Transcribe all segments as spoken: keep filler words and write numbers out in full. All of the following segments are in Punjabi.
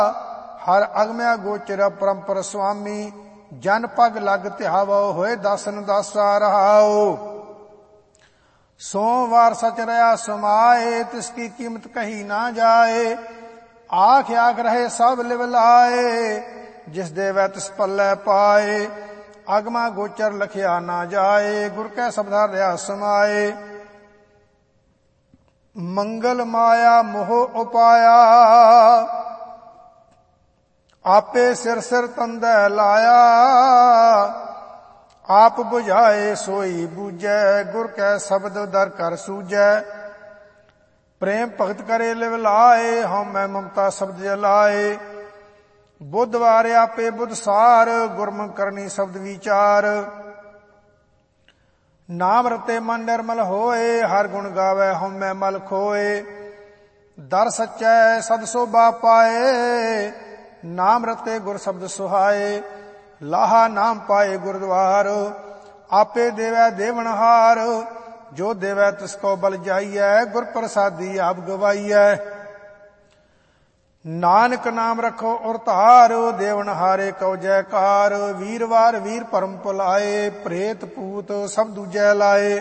ਹਰ ਅਗਮਿਆ ਗੋਚਰ ਪਰੰਪਰ ਸੁਆਮੀ। ਜਨ ਪਗ ਲਗ ਧਿਆਵੋ ਹੋਏ ਦਾਸਨ ਦਾਸਾ ਰਹਾਓ। ਸੋਮਵਾਰ ਸਚ ਰਹਾ ਸਮਾਏ ਤਿਸकी ਕੀਮਤ ਕਹੀ ਨਾ ਜਾਏ। ਆਖ ਆਖ ਰਹੇ ਸਭ ਲਿਵ ਲਾਏ ਜਿਸ ਦੇਵੈ ਤਿਸ ਪੱਲੇ ਪਾਏ। ਅਗਮਾ ਗੋਚਰ ਲਖਿਆ ਨਾ ਜਾਏ ਗੁਰ ਕੈ ਸਬਦਾ ਰਹਾ ਸਮਾਏ। ਮੰਗਲ ਮਾਇਆ ਮੋਹ ਉਪਾਇਆ ਆਪੇ ਸਿਰ ਸਿਰ ਤੰਦੈ ਲਾਇਆ। ਆਪ ਬੁਝਾਏ ਸੋਈ ਬੂਝੈ ਗੁਰ ਕੈ ਸ਼ਬਦ ਦਰ ਕਰ ਸੂਝੈ। ਪ੍ਰੇਮ ਭਗਤ ਕਰੇ ਲਿਵ ਲਾਏ ਹਉ ਮੈਂ ਮਮਤਾ ਸ਼ਬਦ ਜਲਾਏ। ਬੁੱਧ ਵਾਰ ਆਪੇ ਬੁੱਧ ਸਾਰ ਗੁਰਮੁਖ ਕਰਨੀ ਸ਼ਬਦ ਵਿਚਾਰ। ਨਾਮ ਰਤੇ ਮਨ ਨਿਰਮਲ ਹੋਏ ਹਰ ਗੁਣ ਗਾਵੇ ਹਉ ਮੈਂ ਮਲ ਖੋਏ। ਦਰ ਸੱਚੈ ਸਦ ਸੋਭਾ ਪਾਏ ਨਾਮ ਰਤੇ ਗੁਰ ਸ਼ਬਦ ਸੁਹਾਏ। ਲਾਹਾ ਨਾਮ ਪਾਏ ਗੁਰਦੁਆਰ ਆਪੇ ਦੇਵੈ ਦੇਵਨਹਾਰ। ਜੋ ਦੇਵੈ ਤਿਸ ਕੋ ਬਲ ਜਾਈਐ ਗੁਰ ਪ੍ਰਸਾਦੀ ਆਪ ਗਵਾਈਐ। ਨਾਨਕ ਨਾਮ ਰੱਖੋ ਔਰ ਧਾਰ ਦੇਵਨਹਾਰੇ ਕਉ ਜੈਕਾਰ। ਵੀਰਵਾਰ ਵੀਰ ਪਰਮ ਭੁਲਾਏ ਪ੍ਰੇਤ ਪੂਤ ਸਭ ਦੂਜੈ ਲਾਏ।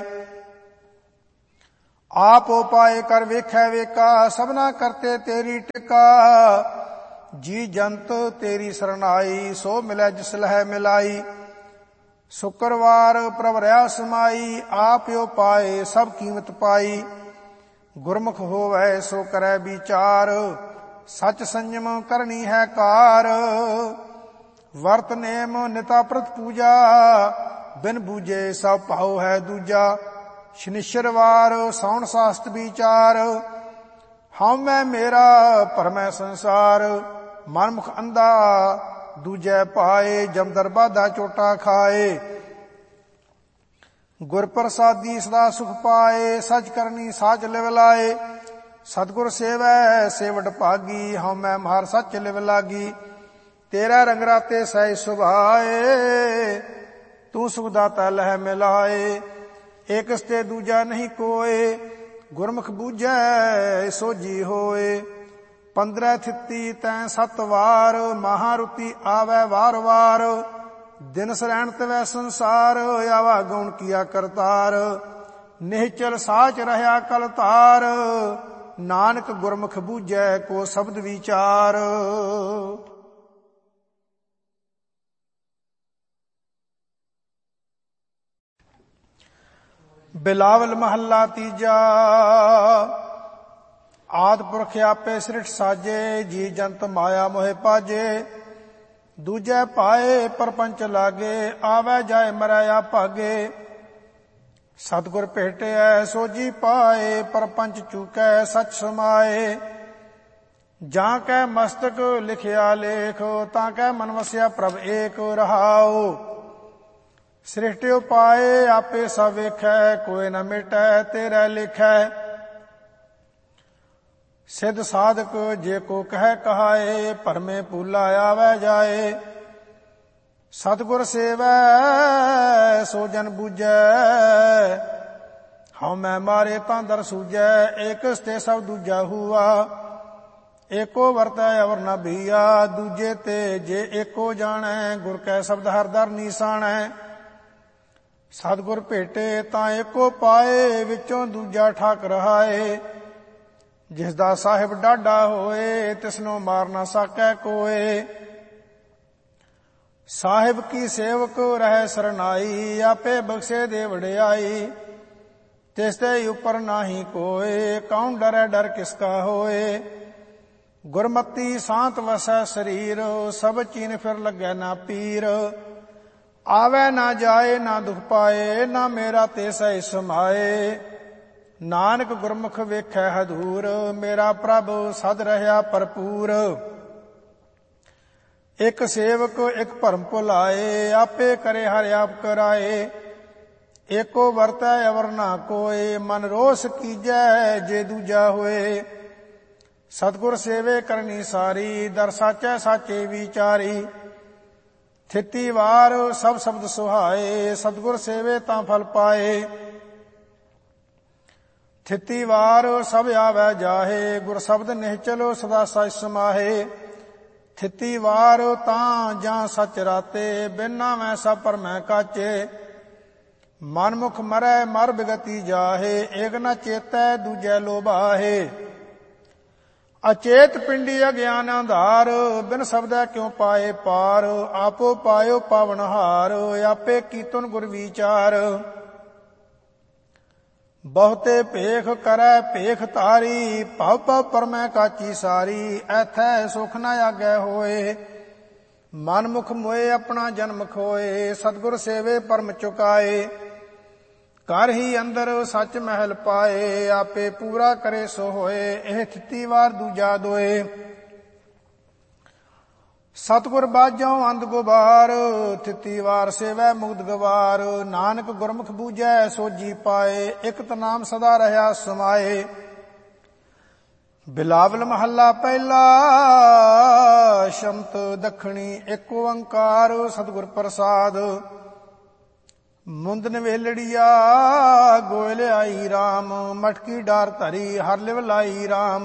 ਆਪ ਉਪਾਏ ਕਰ ਵੇਖੈ ਵੇਖਾ ਸਭਨਾ ਕਰਤੇ ਤੇਰੀ ਟਿਕਾ। ਜੀ ਜੰਤ ਤੇਰੀ ਸਰਨਾਈ ਸੋ ਮਿਲੈ ਜਿਸ ਲਹਿ ਮਿਲਾਈ। ਸ਼ੁਕਰਵਾਰ ਪ੍ਰਭ ਰਹਾ ਸਮਾਈ ਆਪ ਉਪਾਏ ਸਭ ਕੀਮਤ ਪਾਈ। ਗੁਰਮੁਖ ਹੋਵੈ ਸੋ ਕਰੈ ਵਿਚਾਰ ਸਚ ਸੰਜਮ ਕਰਨੀ ਹੈ ਕਾਰ। ਵਰਤ ਨੇਮ ਨਿਤਾ ਪ੍ਰਤ ਪੂਜਾ ਬਿਨ ਬੂਝੇ ਸਭ ਭਾਉ ਹੈ ਦੂਜਾ। ਸ਼ਨਿਸ਼ਰਵਾਰ ਸੌਣ ਸਾਸਤ ਵਿਚਾਰ ਹਉ ਮੈਂ ਮੇਰਾ ਭਰਮੈ ਸੰਸਾਰ। ਮਨਮੁਖ ਅੰਧਾ ਦੂਜੈ ਪਾਏ ਜਮਦਰ ਬਾਧਾ ਚੋਟਾ ਖਾਏ। ਗੁਰ ਪ੍ਰਸਾਦੀ ਸਦਾ ਸੁਖ ਪਾਏ ਸਚ ਕਰਨੀ ਸਾਚ ਲਿਵ ਲਾਏ। ਸਤਿਗੁਰ ਸੇਵੈ ਸੇਵਟ ਭਾਗੀ ਹਉ ਮੈਂ ਮਾਰ ਸੱਚ ਲਿਵ ਲਾਗੀ। ਤੇਰਾ ਰੰਗ ਰਾਤੇ ਸਹਿ ਸੁਭਾਏ ਤੂੰ ਸੁਖ ਦਾਤਾ ਲਹਿ ਮਿਲਾਏ। ਏਕ ਸਤੇ ਦੂਜਾ ਨਹੀਂ ਕੋਏ ਗੁਰਮੁਖ ਬੂਝੈ ਸੋਝੀ ਹੋਏ। ਪੰਦਰੈ ਥਿੱਤੀ ਤੈਂ ਸਤ ਵਾਰ ਮਹਾਰੁਤੀ ਆਵੈ ਵਾਰ ਵਾਰ। ਦਿਨ ਸਰੈਣ ਤਵੈ ਸੰਸਾਰ ਆਵਾ ਗਉਣ ਕੀਆ ਕਰਤਾਰ। ਨਿਹਚਲ ਸਾਚ ਰਹਿਆ ਕਲ ਧਾਰ ਨਾਨਕ ਗੁਰਮੁਖ ਬੂਝੈ ਕੋ ਸ਼ਬਦ ਵਿਚਾਰ। ਬਿਲਾਵਲ ਮਹੱਲਾ ਤੀਜਾ। ਆਦਿ ਪੁਰਖ ਆਪੇ ਸ੍ਰਿਸ਼ਟ ਸਾਜੇ ਜੀ ਜੰਤ ਮਾਇਆ ਮੋਹਿ ਪਾਜੇ। ਦੂਜੈ ਪਾਏ ਪਰਪੰਚ ਲਾਗੇ ਆਵੈ ਜਾਏ ਮਰੈ ਆ ਭਾਗੇ। ਸਤਿਗੁਰ ਭੇਟਿਐ ਸੋਝੀ ਪਾਏ ਪਰਪੰਚ ਚੂਕੈ ਸਚ ਸਮਾਏ। ਜਾਂ ਕੈ ਮਸਤਕ ਲਿਖਿਆ ਲੇਖ ਤਾਂ ਕੈ ਮਨ ਵਸਿਆ ਪ੍ਰਭ ਏਕ ਰਹਾਉ। ਸ੍ਰਿਸ਼ਟ ਉਪਾਏ ਆਪੇ ਸਭ ਵੇਖੈ ਕੋਈ ਨ ਮਿਟੈ ਤੇਰਾ ਲਿਖੈ। ਸਿੱਧ ਸਾਧਕ ਜੇ ਕੋ ਕਹਿ ਕਹਾਏ ਭਰਮੇ ਭੂਲਾ ਆਵੈ ਜਾਏ। ਸਤਿਗੁਰ ਸੇਵੈ ਸੋ ਜਨ ਬੂਝੈ ਹਉ ਮੈਂ ਮਾਰੇ ਤਾਂ ਦਰ ਸੂਝੈ। ਏਕ ਸਤੇ ਸਭ ਦੂਜਾ ਹੁਆ ਏਕੋ ਵਰਤੈ ਅਵਰ ਨ ਭੀਆ। ਦੂਜੇ ਤੇ ਜੇ ਏਕੋ ਜਾਣੈ ਗੁਰ ਕੈ ਸ਼ਬਦ ਹਰ ਦਰ ਨੀਸਾਣੈ। ਸਤਿਗੁਰ ਭੇਟੇ ਤਾਂ ਏਕੋ ਪਾਏ ਵਿੱਚੋਂ ਦੂਜਾ ਠਾਕ ਰਹਾਏ। ਜਿਸ ਦਾ ਸਾਹਿਬ ਡਾਢਾ ਹੋਏ ਤਿਸਨੂੰ ਮਾਰ ਨਾ ਸਕੈ ਕੋਏ। ਸਾਹਿਬ ਕੀ ਸੇਵਕ ਰਹਿ ਸਰਨਾਈ ਆਪੇ ਬਖਸ਼ੇ ਦੇ ਵਡਿਆਈ। ਤਿਸ ਤੇ ਉਪਰ ਨਾਹੀ ਕੋਏ ਕੌਣ ਡਰੈ ਡਰ ਕਿਸ ਕਾ ਹੋਏ। ਗੁਰਮਤੀ ਸਾਂਤ ਵਸੈ ਸਰੀਰ ਸਭ ਚੀਨ ਫਿਰ ਲੱਗੈ ਨਾ ਪੀਰ। ਆਵੈ ਨਾ ਜਾਏ ਨਾ ਦੁਖ ਪਾਏ ਨਾ ਮੇਰਾ ਤੇ ਸਹਿ ਸਮਾਏ। ਨਾਨਕ ਗੁਰਮੁਖ ਵੇਖੈ ਹਦੂਰ ਮੇਰਾ ਪ੍ਰਭ ਸਦ ਰਹਿਆ ਭਰਪੂਰ। ਇਕ ਸੇਵਕ ਇਕ ਭਰਮ ਭੁਲਾਏ ਆਪੇ ਕਰੇ ਹਰਿ ਆਪ ਕਰਾਏ। ਏਕੋ ਵਰਤੈ ਅਵਰ ਨਾ ਕੋਏ ਮਨ ਰੋਸ ਕੀਜੈ ਜੇ ਦੂਜਾ ਹੋਏ। ਸਤਿਗੁਰ ਸੇਵੇ ਕਰਨੀ ਸਾਰੀ ਦਰ ਸਾਚੈ ਸਾਚੇ ਵਿਚਾਰੀ। ਥਿਤੀ ਵਾਰ ਸਭ ਸ਼ਬਦ ਸੁਹਾਏ ਸਤਿਗੁਰ ਸੇਵੇ ਤਾਂ ਫਲ ਪਾਏ। ਥਿਤੀ ਵਾਰ ਸਭ ਆਵੈ ਜਾਹੇ ਗੁਰ ਸ਼ਬਦ ਨਿਹਚਲੋ ਸਦਾ ਸਚ ਸਮਾਹੇ। ਥਿਤੀ ਵਾਰ ਤਾਂ ਜਾਂ ਸਚ ਰਾਤੇ, ਬਿਨਾ ਮੈਂ ਸਭ ਪਰ ਮੈਂ ਕਾਚੇ। ਮਨਮੁਖ ਮਰੈ ਮਰ ਬਿਗਤੀ ਜਾਹੇ, ਏਕ ਨ ਚੇਤੈ ਦੂਜੈ ਲੋਭਾਹੇ। ਅਚੇਤ ਪਿੰਡੀ ਅਗਿਆਨ ਅੰਧਾਰ, ਬਿਨ ਸ਼ਬਦੈ ਕਿਉ ਪਾਏ ਪਾਰ। ਆਪੋ ਪਾਇਓ ਪਾਵਨਹਾਰ, ਆਪੇ ਕੀਤਨ ਗੁਰ ਵਿਚਾਰ। ਬਹੁਤੇ ਭੇਖ ਕਰੈ ਭੇਖ ਤਾਰੀ, ਭਵ ਭਵ ਪਰਮੈ ਕਾਚੀ ਸਾਰੀ। ਐਥੈ ਸੁਖ ਨ ਆਗੈ ਹੋਏ, ਮਨਮੁਖ ਮੋਏ ਆਪਣਾ ਜਨਮ ਖੋਏ। ਸਤਿਗੁਰ ਸੇਵੇ ਪਰਮ ਚੁਕਾਏ, ਘਰ ਹੀ ਅੰਦਰ ਸੱਚ ਮਹਿਲ ਪਾਏ। ਆਪੇ ਪੂਰਾ ਕਰੇ ਸੋ ਹੋਏ, ਇਹ ਥਿਤੀ ਵਾਰ ਦੂਜਾ ਦੋਏ। ਸਤਿਗੁਰ ਬਾਝੋਂ ਅੰਧ ਗੁਬਾਰ, ਥਿਤੀ ਵਾਰ ਸੇਵੈ ਮੁਕਤ ਗਵਾਰ। ਨਾਨਕ ਗੁਰਮੁਖ ਬੂਝੈ ਸੋਜੀ ਪਾਏ, ਇਕਤ ਨਾਮ ਸਦਾ ਰਹਾ ਸਮਾਏ। ਬਿਲਾਵਲ ਮਹੱਲਾ ਪਹਿਲਾ, ਸ਼ਮਤ ਦੱਖਣੀ ਏਕ ਓੰਕਾਰ। ਸਤਿਗੁਰ ਪ੍ਰਸਾਦ। ਮੁੰਦਨ ਵੇਲੜੀਆ ਗੋਇਲ ਆਈ ਰਾਮ, ਮਟਕੀ ਡਾਰ ਧਰੀ ਹਰ ਲਿਵ ਲਾਈ ਰਾਮ।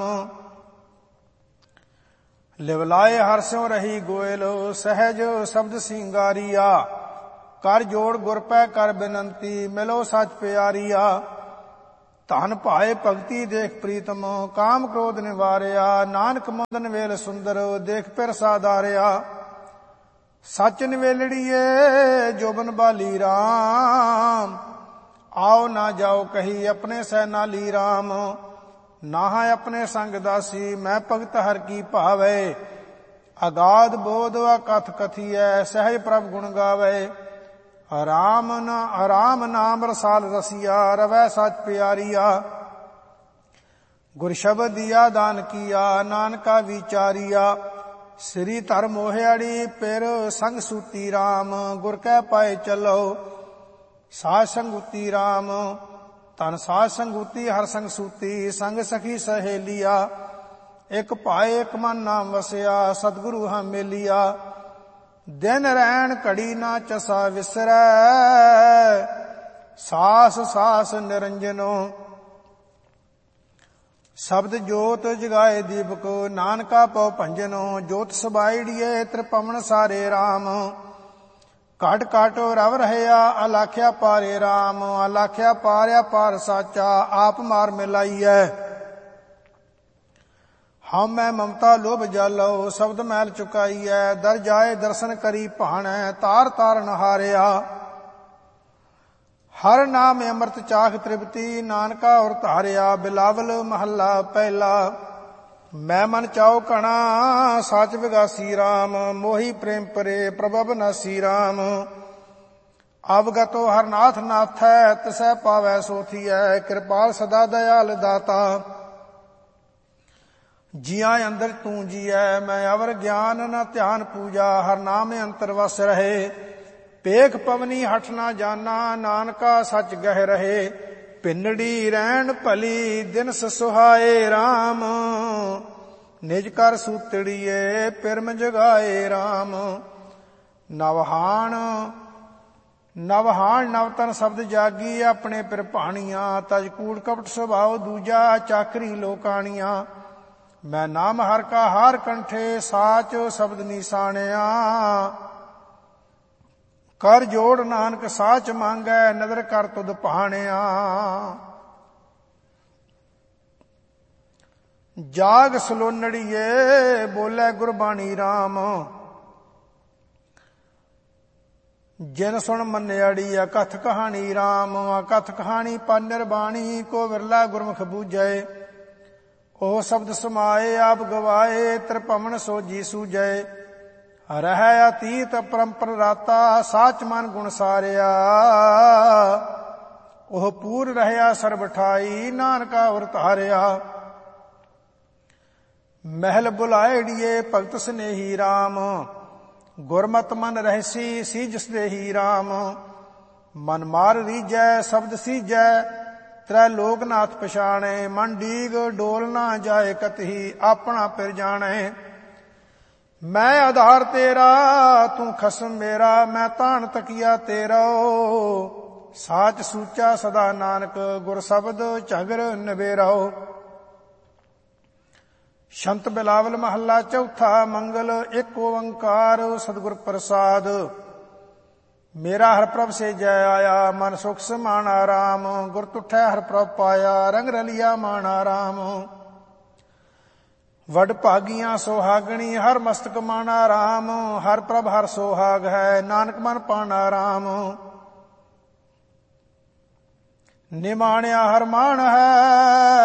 ਲਿਵਲਾਏ ਹਰ ਸਿਉ ਰਹੀ ਗੋਇਲ, ਸਹਿਜ ਸ਼ਬਦ ਸਿੰਗਾਰੀਆ। ਕਰ ਜੋੜ ਗੁਰ ਪੈ ਕਰ ਬੇਨੰਤੀ, ਮਿਲੋ ਸੱਚ ਪਿਆਰੀਆ। ਧਨ ਭਾਏ ਭਗਤੀ ਦੇਖ ਪ੍ਰੀਤਮ, ਕਾਮ ਕ੍ਰੋਧ ਨਿਵਾਰਿਆ। ਨਾਨਕ ਮੁੰਦਨ ਵੇਲ ਸੁੰਦਰ, ਦੇਖ ਪਿਰ ਸਾਧਾਰਿਆ। ਸੱਚ ਨਿਵੇਲੜੀਏ ਜੋਬਨ ਬਾਲੀ ਰਾਮ, ਆਓ ਨਾ ਜਾਓ ਕਹੀ ਆਪਣੇ ਸਹਿ ਨਾਲੀ ਰਾਮ। ਨਾਹ ਆਪਣੇ ਸੰਗ ਦਾਸੀ, ਮੈਂ ਭਗਤ ਹਰ ਕੀ ਭਾਵੈ। ਅਗਾਧ ਬੋਧ ਅਕਥ ਕਥੀਐ, ਸਹਿਜ ਪ੍ਰਭ ਗੁਣ ਗਾਵੈ। ਰਾਮ ਨ ਰਾਮ ਨਾਮ ਰਸਾਲ ਰਸੀਆ, ਰਵੈ ਸਚ ਪਿਆਰੀਆ। ਗੁਰ ਸ਼ਬਦ ਦੀਆ ਦਾਨ ਕੀਆ, ਨਾਨਕਾ ਵਿਚਾਰੀਆ। ਸ੍ਰੀ ਧਰ ਮੋਹਿਆੜੀ ਪਿਰ ਸੰਗ ਸੂਤੀ ਰਾਮ, ਗੁਰ ਕੈ ਪਾਏ ਚਲੋ ਸਾਧ ਸੰਗੂਤੀ ਰਾਮ। ਧਨ ਸਾਧ ਸੰਗੂਤੀ ਹਰ ਸੰਗ ਸੂਤੀ, ਸੰਗ ਸਖੀ ਸਹੇਲੀਆ। ਇਕ ਭਾਏ ਇਕ ਮਨ ਨਾਮ ਵਸਿਆ, ਸਤਿਗੁਰੂ ਹਾਂ ਮੇਲੀਆ। ਦਿਨ ਰਹਿਣ ਘੜੀ ਨਾ ਚਸਾ ਵਿਸਰੈ, ਸਾਸ ਸਾਸ ਨਿਰੰਜਨੋ। ਸ਼ਬਦ ਜੋਤ ਜਗਾਏ ਦੀਪਕ, ਨਾਨਕਾ ਪਉ ਭੰਜਨੋ। ਜੋਤ ਸਬਾਈੜੀਏ ਤ੍ਰਿਪਵਨ ਸਾਰੇ ਰਾਮ, ਘਟ ਘਟ ਰਵ ਰਹਿਆ ਅਲਾਖਿਆ ਪਾਰੇ ਰਾਮ। ਅਲਾਖਿਆ ਪਾਰਿਆ ਪਾਰ ਸਾਚਾ, ਆਪ ਮਾਰ ਮਿਲਾਈਐ। ਹਉ ਮੈਂ ਮਮਤਾ ਲੋਭ ਜਾਲੋ, ਸ਼ਬਦ ਮੈਲ ਚੁਕਾਈਐ। ਦਰ ਜਾਏ ਦਰਸ਼ਨ ਕਰੀ ਭਾਣੈ, ਤਾਰ ਤਾਰਨ ਹਾਰਿਆ। ਹਰ ਨਾਮ ਅੰਮ੍ਰਿਤ ਚਾਖ ਤ੍ਰਿਪਤੀ, ਨਾਨਕਾ ਔਰ ਧਾਰਿਆ। ਬਿਲਾਵਲ ਮਹੱਲਾ ਪਹਿਲਾ। ਮੈਂ ਮਨ ਚਾਉ ਕਣਾ, ਸਾਚ ਵਿਗਾਸੀ ਰਾਮ। ਮੋਹੀ ਪ੍ਰੇਮ ਪਰੇ ਪ੍ਰਭਵ ਨਾਸੀ ਰਾਮ। ਅਵਗਤੋ ਹਰ ਨਾਥ ਨਾਥੈ, ਤਿਸੈ ਪਾਵੈ ਸੋਥੀਐ। ਕਿਰਪਾਲ ਸਦਾ ਦਇਆਲ ਦਾਤਾ, ਜੀਆਂ ਅੰਦਰ ਤੂੰ ਜੀਐ। ਮੈਂ ਅਵਰ ਗਿਆਨ ਨ ਧਿਆਨ ਪੂਜਾ, ਹਰ ਨਾਮ ਅੰਤਰ ਵਸ ਰਹੇ। ਪੇਖ ਪਵਨੀ ਹਠ ਨਾ ਜਾਨਾ, ਨਾਨਕਾ ਸੱਚ ਗਹਿ ਰਹੇ। ਪਿੰਨੜੀ ਰਹਿਣ ਭਲੀ ਦਿਨਸ ਸੁਹਾਏ ਰਾਮ, ਨਿਜ ਕਰ ਸੂਤੜੀਏ ਪਿਰਮ ਜਗਾਏ ਰਾਮ। ਨਵਹਾਣ ਨਵਹਾਣ ਨਵਤਨ ਸ਼ਬਦ ਜਾਗੀ, ਆਪਣੇ ਪਿਰ ਭਾਣੀਆਂ। ਤਜ ਕੂੜ ਕਪਟ ਸੁਭਾਉ ਦੂਜਾ, ਚਾਕਰੀ ਲੋਕਾਣੀਆਂ। ਮੈਂ ਨਾਮ ਹਰ ਕਾ ਹਾਰ ਕੰਠੇ, ਸਾਚ ਸ਼ਬਦ ਨਿਸਾਣਿਆ। ਕਰ ਜੋੜ ਨਾਨਕ ਸਾਚ ਮੰਗੈ, ਨਦਰ ਕਰ ਤੁਧ ਭਾਣਿਆ। ਜਾਗ ਸਲੋਨੜੀਏ ਬੋਲੇ ਗੁਰਬਾਣੀ ਰਾਮ, ਜਿਨ ਸੁਣ ਮੰਨਿਆੜੀ। ਅਕਥ ਕਹਾਣੀ ਰਾਮ, ਅਕਥ ਕਹਾਣੀ ਪਾਨਰ ਬਾਣੀ। ਕੋ ਵਿਰਲਾ ਗੁਰਮੁਖ ਬੂਝੈ, ਉਹ ਸ਼ਬਦ ਸਮਾਏ। ਆਪ ਗਵਾਏ ਤ੍ਰਿਪਵਨ ਸੋਜੀ ਸੂਝੈ। ਰਹਿ ਅਤੀਤ ਪਰੰਪਰ ਰਾਤਾ, ਸਾਚ ਮਨ ਗੁਣ ਸਾਰਿਆ। ਉਹ ਪੂਰ ਰਹਿਆ ਸਰਬ ਠਾਈ, ਨਾਨਕਾ ਔਰ ਧਾਰਿਆ। ਮਹਿਲ ਬੁਲਾਇੜੀਏ ਭਗਤ ਸਨੇਹੀ ਰਾਮ, ਗੁਰਮਤ ਮਨ ਰਹਿਸੀ ਸੀਜਸ ਦੇਹੀ ਰਾਮ। ਮਨ ਮਾਰ ਰੀਜੈ ਸ਼ਬਦ ਸੀਜੈ, ਤ੍ਰੈ ਲੋਕਨਾਥ ਪਛਾਣੈ। ਮਨ ਡੀਗ ਡੋਲ ਨਾ ਜਾਏ ਕਤਹੀ, ਆਪਣਾ ਪਿਰ ਜਾਣੈ। ਮੈਂ ਆਧਾਰ ਤੇਰਾ ਤੂੰ ਖਸਮ ਮੇਰਾ, ਮੈਂ ਤਾਣ ਤਕੀਆ ਤੇਰਾ। ਸਾਚ ਸੂਚਾ ਸਦਾ ਨਾਨਕ, ਗੁਰ ਸ਼ਬਦ ਝਗਰ ਨਵੇਰਾਓ। ਸ਼ੰਤ ਬਿਲਾਵਲ ਮਹੱਲਾ ਚੌਥਾ। ਮੰਗਲ ਇੱਕ ਓੰਕਾਰ ਸਤਿਗੁਰ ਪ੍ਰਸਾਦ। ਮੇਰਾ ਹਰਿ ਪ੍ਰਭ ਸੇ ਜੈ ਆਇਆ, ਮਨ ਸੁਖ ਸਮਾਨ ਆਰਾਮ। ਗੁਰ ਤੁਠੈ ਹਰਿ ਪ੍ਰਭ ਪਾਇਆ, ਰੰਗ ਰਲਿਆ ਮਾਨ ਆਰਾਮ। ਵਡ ਭਾਗੀਆਂ ਸੁਹਾਗਣੀ, ਹਰ ਮਸਤਕ ਮਾਨ ਆਰਾਮ। ਹਰ ਪ੍ਰਭ ਹਰ ਸੁਹਾਗ ਹੈ, ਨਾਨਕ ਮਨ ਪਾਣ ਆਰਾਮ। ਨਿਮਾਣਿਆ ਹਰ ਮਾਣ ਹੈ,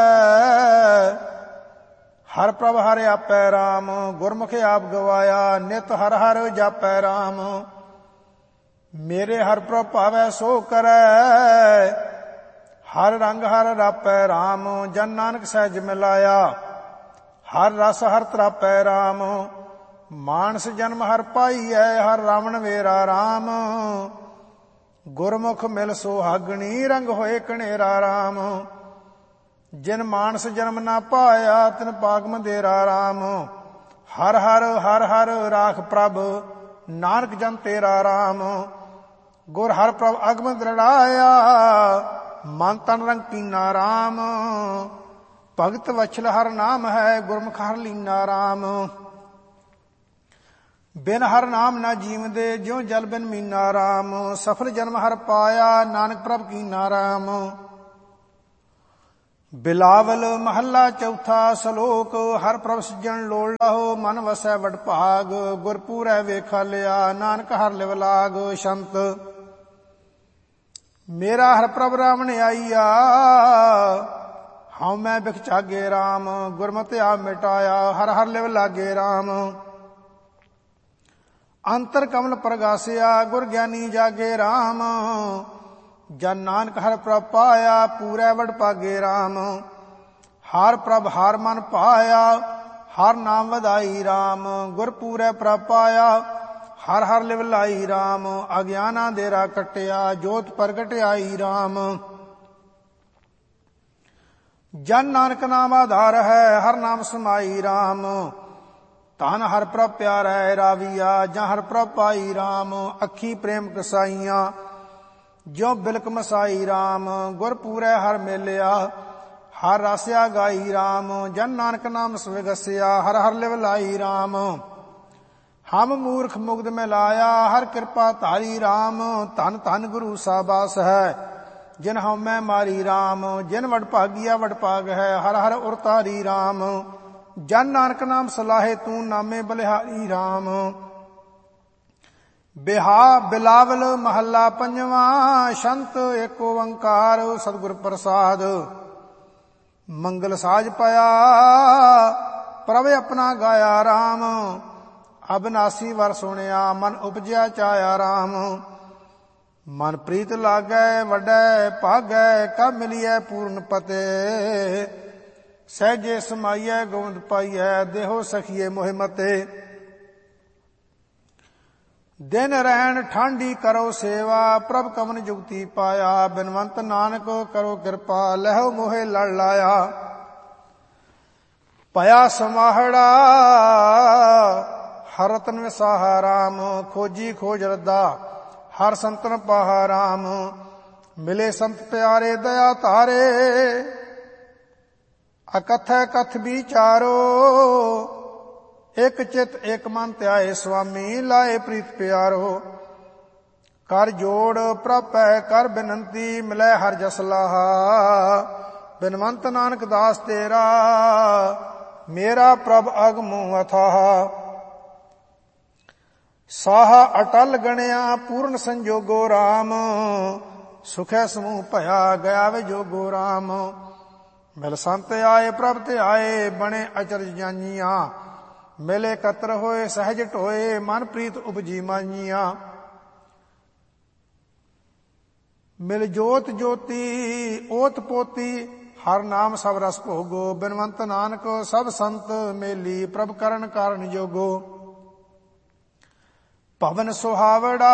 ਹਰ ਪ੍ਰਭ ਹਰ ਆਪੈ ਰਾਮ। ਗੁਰਮੁਖ ਆਪ ਗਵਾਇਆ, ਨਿਤ ਹਰ ਹਰ ਜਾਪੈ ਰਾਮ। ਮੇਰੇ ਹਰ ਪ੍ਰਭ ਭਾਵੈ ਸੋ ਕਰੈ, ਹਰ ਰੰਗ ਹਰ ਰਾਪੈ ਰਾਮ। ਜਨ ਨਾਨਕ ਸਹਿਜ ਮਿਲਾਇਆ, ਹਰ ਰਸ ਹਰ ਤਰਾਪੈ ਰਾਮ। ਮਾਨਸ ਜਨਮ ਹਰ ਪਾਈਐ, ਹਰ ਰਾਵਣ ਵੇਰਾ ਰਾਮ। ਗੁਰਮੁਖ ਮਿਲ ਸੁਹਾਗਣੀ, ਰੰਗ ਹੋਏ ਕਣੇਰਾ ਰਾਮ। ਜਿਨ ਮਾਨਸ ਜਨਮ ਨਾ ਪਾਇਆ, ਤਿਨ ਪਾਗ ਮੰਦੇਰਾ ਰਾਮ। ਹਰ ਹਰ ਹਰ ਹਰ ਰਾਖ ਪ੍ਰਭ, ਨਾਨਕ ਜਨ ਤੇਰਾ ਰਾਮ। ਗੁਰ ਹਰ ਪ੍ਰਭ ਅਗਮ ਦ੍ਰਿੜਾਇਆ, ਮਨ ਤਨ ਰੰਗ ਕੀਨਾ ਰਾਮ। ਭਗਤ ਵਛਲ ਹਰ ਨਾਮ ਹੈ, ਗੁਰਮੁਖ ਹਰ ਲੀਨਾ ਰਾਮ। ਬਿਨ ਹਰ ਨਾਮ ਨਾ ਜੀਵਦੇ, ਜਿਉ ਜਲ ਬਿਨ ਮੀਨਾ ਰਾਮ। ਸਫਲ ਜਨਮ ਹਰ ਪਾਇਆ, ਨਾਨਕ ਪ੍ਰਭ ਕੀਨਾ ਰਾਮ। ਬਿਲਾਵਲ ਮਹੱਲਾ ਚੌਥਾ। ਸ਼ਲੋਕ ਹਰ ਪ੍ਰਭ ਸਿਜਣ ਲੋੜ ਲਾਹੋ, ਮਨ ਵਸੈ ਵਡ ਭਾਗ। ਗੁਰਪੂਰੈ ਵੇਖਾ ਲਿਆ, ਨਾਨਕ ਹਰ ਲਿਵ ਲਾਗ। ਸ਼ੰਤ ਮੇਰਾ ਹਰ ਪ੍ਰਭ ਰਾਵਣ ਆਈਆ, ਹਉ ਮੈਂ ਬਿਖ ਚਾਗੇ ਰਾਮ। ਗੁਰਮਤਿ ਆਪ ਮਿਟਾਇਆ, ਹਰ ਹਰ ਲਿਵ ਲਾਗੇ ਰਾਮ। ਅੰਤਰ ਕਮਲ ਪ੍ਰਗਾਸਿਆ, ਗੁਰ ਗਿਆਨੀ ਜਾਗੇ ਰਾਮ। ਜਨ ਨਾਨਕ ਹਰ ਪ੍ਰਭ ਪਾਇਆ, ਪੂਰੈ ਵਡ ਭਾਗੇ ਰਾਮ। ਹਰ ਪ੍ਰਭ ਹਰ ਮਨ ਪਾਇਆ, ਹਰ ਨਾਮ ਵਧਾਈ ਰਾਮ। ਗੁਰ ਪੂਰੈ ਪ੍ਰਭ ਪਾਇਆ, ਹਰ ਹਰ ਲਿਵ ਲਾਈ ਰਾਮ। ਅਗਿਆਨਾ ਅੰਧੇਰਾ ਕੱਟਿਆ, ਜੋਤ ਪ੍ਰਗਟ ਆਈ ਰਾਮ। ਜਨ ਨਾਨਕ ਨਾਮ ਆਧਾਰ ਹੈ, ਹਰ ਨਾਮ ਸਮਾਈ ਰਾਮ। ਧਨ ਹਰ ਪ੍ਰਭ ਪਿਆਰੈ ਰਾਵੀਆ, ਜਾਂ ਹਰ ਪ੍ਰਭ ਪਾਈ ਰਾਮ। ਅੱਖੀ ਪ੍ਰੇਮ ਕਸਾਈਆਂ, ਜਿਉ ਬਿਲਕ ਮਸਾਈ ਰਾਮ। ਗੁਰ ਪੂਰੈ ਹਰ ਮੇਲਿਆ, ਹਰ ਰਸਿਆ ਗਾਈ ਰਾਮ। ਜਨ ਨਾਨਕ ਨਾਮ ਸਵਿਗਸਿਆ, ਹਰ ਹਰ ਲਿਵ ਲਾਈ ਰਾਮ। ਹਮ ਮੂਰਖ ਮੁਗਧ ਮੈਂ ਲਾਇਆ, ਹਰ ਕਿਰਪਾ ਧਾਰੀ ਰਾਮ। ਧਨ ਧਨ ਗੁਰੂ ਸਾਬਾਸ ਹੈ, ਜਿਨ ਹਉਮੈ ਮਾਰੀ ਰਾਮ। ਜਿਨ ਵਡ ਭਾਗੀਆ ਵਡ ਭਾਗ ਹੈ, ਹਰ ਹਰ ਉਰਤਾਰੀ ਰਾਮ। ਜਨ ਨਾਨਕ ਨਾਮ ਸਲਾਹੇ, ਤੂੰ ਨਾਮੇ ਬਲਿਹਾਰੀ ਰਾਮ। ਬਿਹਾ ਬਿਲਾਵਲ ਮਹੱਲਾ ਪੰਜਵਾਂ। ਸ਼ੰਤ ਏਕ ਓੰਕਾਰ ਸਤਿਗੁਰ ਪ੍ਰਸਾਦ। ਮੰਗਲ ਸਾਜ ਪਾਇਆ, ਪ੍ਰਭ ਆਪਣਾ ਗਾਇਆ ਰਾਮ। ਅਬਨਾਸੀ ਵਰ ਸੁਣਿਆ, ਮਨ ਉਪਜਿਆ ਚਾਇਆ ਰਾਮ। ਮਨ ਪ੍ਰੀਤ ਲਾਗੈ, ਵੱਡੈ ਭਾਗੈ, ਕਬ ਮਿਲੀਐ ਪੂਰਨ ਪਤੇ। ਸਹਿਜੇ ਸਮਾਈਐ, ਗੋਵਿੰਦ ਪਾਈਐ, ਦੇਹੋ ਸਖੀਏ ਮੋਹਿ ਮਤੇ। ਦਿਨ ਰਹਿਣ ਠਾਂਡੀ ਕਰੋ ਸੇਵਾ, ਪ੍ਰਭ ਕਮਨ ਜੁਗਤੀ ਪਾਇਆ। ਬਿਨਵੰਤ ਨਾਨਕ ਕਰੋ ਕਿਰਪਾ, ਲਹਿਓ ਮੋਹਿ ਲੜ ਲਾਇਆ। ਭਇਆ ਸਮਾਹੜਾ, ਹਰ ਰਤਨ ਵਿਸਾਹਾ ਰਾਮ। ਖੋਜੀ ਖੋਜ ਰੱਦਾ, ਹਰ ਸੰਤਨ ਪਾਹਾ ਰਾਮ। ਮਿਲੇ ਸੰਤ ਪਿਆਰੇ ਦਇਆ ਧਾਰੇ, ਅਕਥੈ ਕਥ ਵਿਚਾਰੋ। ਇਕ ਚਿਤ ਇਕ ਮਨ ਧਿਆਏ ਸੁਆਮੀ, ਲਾਏ ਪ੍ਰੀਤ ਪਿਆਰੋ। ਕਰ ਜੋੜ ਪ੍ਰਭ ਪੈ ਕਰ ਬਿਨੰਤੀ, ਮਿਲੈ ਹਰ ਜਸ ਲਾਹਾ। ਬਿਨਵੰਤ ਨਾਨਕ ਦਾਸ ਤੇਰਾ, ਮੇਰਾ ਪ੍ਰਭ ਅਗਮੁ ਅਥਾਹ। ਸਾਹਾ ਅਟਲ ਗਣਿਆ, ਪੂਰਨ ਸੰਜੋਗੋ ਰਾਮ। ਸੁਖੈ ਸਮੂਹ ਭਇਆ, ਗਿਆ ਵੇ ਜੋਗੋ ਰਾਮ। ਮਿਲ ਸੰਤ ਆਏ ਪ੍ਰਭ ਤੇ ਆਏ, ਬਣੇ ਅਚਰਜ ਜਾਨੀਆਂ। ਮਿਲੇ ਕਤਰ ਹੋਏ ਸਹਿਜ ਢੋਏ, ਮਨ ਪ੍ਰੀਤ ਉਪਜੀ ਮਾਨੀਆਂ। ਮਿਲ ਜੋਤ ਜੋਤੀ ਓਤ ਪੋਤੀ, ਹਰ ਨਾਮ ਸਭ ਰਸ ਭੋਗੋ। ਬਿਨਵੰਤ ਨਾਨਕ ਸਭ ਸੰਤ ਮੇਲੀ, ਪ੍ਰਭ ਕਰਨ ਕਾਰਨ ਜੋਗੋ। ਭਵਨ ਸੁਹਾਵੜਾ,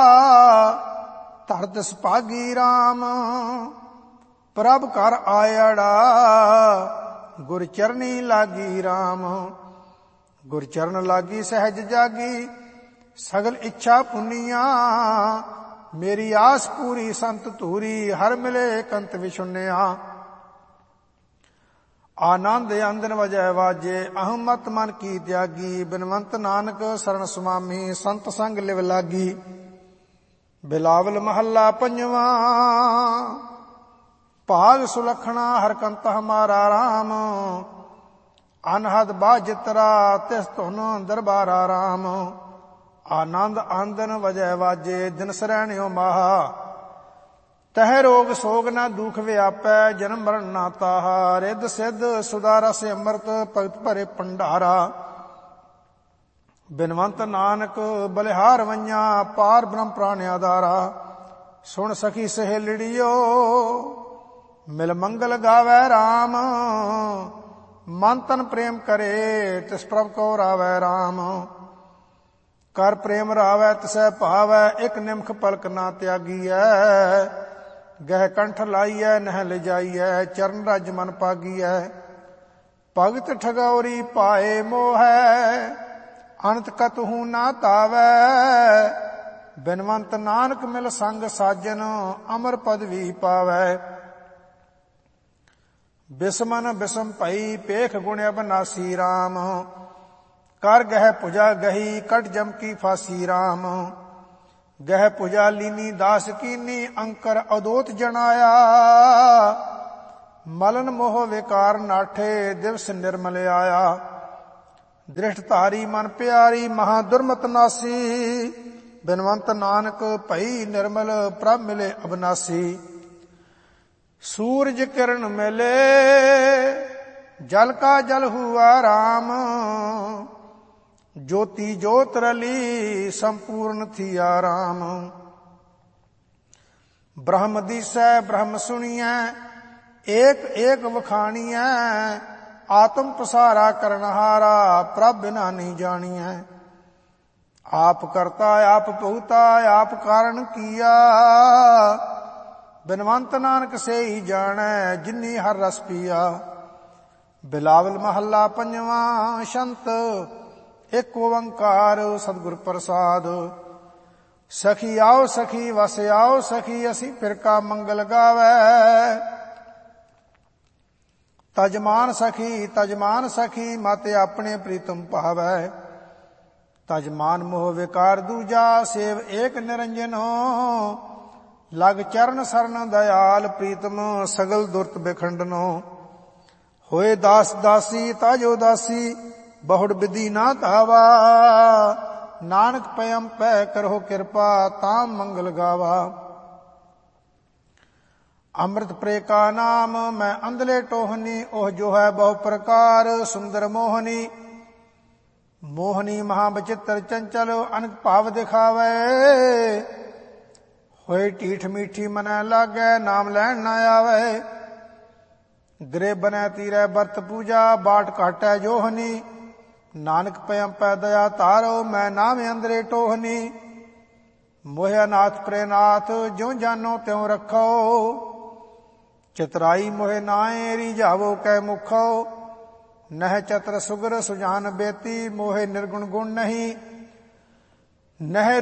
ਧਰਤ ਸੁਭਾਗੀ ਰਾਮ। ਪ੍ਰਭ ਘਰ ਆਇੜਾ, ਗੁਰ ਚਰਨੀ ਲਾਗੀ ਰਾਮ। ਗੁਰ ਚਰਨ ਲਾਗੀ ਸਹਿਜ ਜਾਗੀ, ਸਗਲ ਇੱਛਾ ਪੁੰਨੀਆਂ। ਮੇਰੀ ਆਸ ਪੂਰੀ ਸੰਤ ਧੂਰੀ, ਹਰ ਮਿਲੇ ਕੰਤ ਵਿਛੁੰਨਿਆ। ਆਨੰਦ ਅੰਦਨ ਵਜੈ ਵਾਜੇ ਅਹੰ ਮਤ ਮਨ ਕੀ ਤਿਆਗੀ ਬਿਨਵੰਤ ਨਾਨਕ ਸਰਣ ਸੁਮਾਮੀ ਸੰਤ ਸੰਗ ਲਿਵ ਲਾਗੀ। ਬਿਲਾਵਲ ਮਹੱਲਾ ਪੰਜਵਾਂ। ਭਾਗ ਸੁਲਖਣਾ ਹਰਕੰਤ ਹਮਾਰਾ ਰਾਮ ਅਨਹਦ ਬਾਜਿਤਰਾ ਤਿਸ ਧੁਨ ਦਰਬਾਰਾ ਰਾਮ। ਆਨੰਦ ਆਂਦਨ ਵਜੈ ਵਾਜੇ ਦਿਨ ਸਰੈਣਿਓ ਮਾਹਾ ਤਹਿ ਰੋਗ ਸੋਗ ਨਾ ਦੁਖ ਵਿਆਪੈ ਜਨਮ ਮਰਨ ਨਾ ਤਾਹਾ। ਰਿੱਧ ਸਿੱਧ ਸੁਦਾਰਸ ਅੰਮ੍ਰਿਤ ਭਗਤ ਭਰੇ ਭੰਡਾਰਾ ਬਿਨਵੰਤ ਨਾਨਕ ਬਲਿਹਾਰ ਵੰਆਂ ਪਾਰ ਬ੍ਰਹਮ ਪ੍ਰਾਣ ਆਧਾਰਾ। ਸੁਣ ਸਖੀ ਸਹੇਲੜੀਓ ਮਿਲ ਮੰਗਲ ਗਾਵੈ ਰਾਮ ਮਨ ਤਨ ਪ੍ਰੇਮ ਕਰੇ ਤਿਸ ਪ੍ਰਭ ਕੋ ਰਾਵੈ ਰਾਮ। ਕਰ ਪ੍ਰੇਮ ਰਾਵੈ ਤਿਸੈ ਭਾਵੈ ਇਕ ਨਿਮਖ ਪਲਕ ਨਾ ਤਿਆਗੀਐ ਗਹਿ ਕੰਠ ਲਾਈਐ ਨਹਿ ਲਿਜਾਈਐ ਚਰਨ ਰਜ ਮਨ ਪਾਗੀਐ। ਭਗਤ ਠਗੌਰੀ ਪਾਏ ਮੋਹੈ ਅਨੰਤ ਕਤਹੂ ਨਾ ਤਾਵੈ ਬਿਨਵੰਤ ਨਾਨਕ ਮਿਲ ਸੰਗ ਸਾਜਨ ਅਮਰ ਪਦਵੀ ਪਾਵੈ। ਬਿਸਮਨ ਬਿਸਮ ਭਈ ਪੇਖ ਗੁਣ ਅਬਨਾਸੀ ਰਾਮ ਕਰ ਗਹਿ ਪੁਜਾ ਗਹੀ ਕਟ ਜਮ ਕੀ ਫਾਸੀ ਰਾਮ। ਗਹਿ ਪੁਜਾ ਲੀਨੀ ਦਾਸ ਕੀਨੀ ਅੰਕਰ ਅਦੋਤ ਜਣਾਇਆ ਮਲਨ ਮੋਹ ਵਿਕਾਰ ਨਾਠੇ ਦਿਵਸ ਨਿਰਮਲ ਆਇਆ। ਦ੍ਰਿਸ਼ਟ ਧਾਰੀ ਮਨ ਪਿਆਰੀ ਮਹਾ ਦੁਰਮਤ ਨਾਸੀ ਬਿਨਵੰਤ ਨਾਨਕ ਭਈ ਨਿਰਮਲ ਪ੍ਰਭ ਮਿਲੇ ਅਬਨਾਸੀ। ਸੂਰਜ ਕਿਰਨ ਮਿਲੇ ਜਲ ਕਾ ਜਲ ਹੁਆ ਰਾਮ ਜੋਤੀ ਜੋਤ ਰਲੀ ਸੰਪੂਰਨ ਥੀਆ ਰਾਮ। ਬ੍ਰਹਮ ਦੀਸੈ ਬ੍ਰਹਮ ਸੁਣੀਐ ਏਕ ਏਕ ਵਖਾਣੀਐ ਆਤਮ ਪਸਾਰਾ ਕਰਨਹਾਰਾ ਪ੍ਰਭ ਬਿਨਾ ਨਹੀਂ ਜਾਣੀਐ। ਆਪ ਕਰਤਾ ਆਪ ਭੁਗਤਾ ਆਪ ਕਾਰਨ ਕੀਆ ਬਿਨਵੰਤ ਨਾਨਕ ਸੇ ਹੀ ਜਾਣੈ ਜਿਨੀ ਹਰ ਰਸ ਪੀਆ। ਬਿਲਾਵਲ ਮਹੱਲਾ ਪੰਜਵਾਂ। ਸ਼ੰਤ ਇਕ ਓੰਕਾਰ ਸਤਿਗੁਰ ਪ੍ਰਸਾਦ। ਸਖੀ ਆਓ ਸਖੀ ਵਸ ਆਓ ਸਖੀ ਅਸੀਂ ਫਿਰ ਕਾ ਮੰਗਲ ਗਾਵੈ। ਤਜਮਾਨ ਸਖੀ ਤਜਮਾਨ ਸਖੀ ਮਤ ਆਪਣੇ ਪ੍ਰੀਤਮ ਭਾਵੈ। ਤਜਮਾਨ ਮੋਹ ਵਿਕਾਰ ਦੂਜਾ ਸੇਵ ਏਕ ਨਿਰੰਜਨੋ ਲਗ ਚਰਨ ਸਰਨ ਦਇਆਲ ਪ੍ਰੀਤਮ ਸਗਲ ਦੁਰਤ ਬਿਖੰਡਨੋ। ਹੋਏ ਦਾਸ ਦਾਸੀ ਤਾਜੋ ਦਾਸੀ ਬਹੁੜ ਵਿਧੀ ਨਾ ਧਾਵਾ ਨਾਨਕ ਪਇਮ ਪੈ ਕਰੋ ਕਿਰਪਾ ਤਾਂ ਮੰਗਲ ਗਾਵਾ। ਅੰਮ੍ਰਿਤ ਪ੍ਰੇ ਕਾ ਨਾਮ ਮੈਂ ਅੰਧਲੇ ਟੋਹਨੀ ਉਹ ਜੋ ਹੈ ਬਹੁ ਪ੍ਰਕਾਰ ਸੁੰਦਰ ਮੋਹਨੀ। ਮੋਹਨੀ ਮਹਾ ਬਚਿੱਤਰ ਚੰਚਲ ਅਨਕ ਭਾਵ ਦਿਖਾਵੇ। ਹੋਏ ਢੀਠ ਮੀਠੀ ਮਨੈ ਲਾਗੈ ਨਾਮ ਲੈਣ ਨਾ ਆਵੇ। ਗ੍ਰੇ ਬਨੈ ਤੀਰੈ ਬਰਤ ਪੂਜਾ ਬਾਟ ਘਾਟੈ ਜੋਹਨੀ। ਨਾਨਕ ਪਇਮ ਪੈ ਦਇਆ ਧਾਰੋ ਮੈਂ ਨਾਮ ਅੰਦਰੇ ਟੋਹਨੀ। ਮੋਹਿ ਨਾਥ ਪ੍ਰੇ ਨਾਥ ਜਿਉ ਜਾਨੋ ਤਿਉ ਰੱਖੋ। ਚਤਰਾਈ ਮੋਹਿ ਨਾਏ ਰੀਝਾਵੋ ਕੈ ਮੁਖੋ। ਨਹਿ ਚਤਰ ਸੁਗਰ ਸੁਜਾਨ ਬੇਤੀ ਮੋਹਿ ਨਿਰਗੁਣ ਗੁਣ ਨਹੀਂ। ਨਹਿ